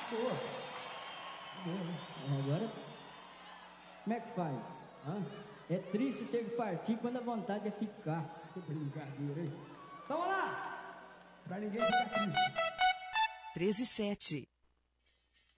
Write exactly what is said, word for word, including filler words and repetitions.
Boa. Boa, né? Agora, como é que faz? Hã? É triste ter que partir quando a vontade é ficar. Que brincadeira, hein? Então, vamos lá! Pra ninguém ficar triste. treze e sete.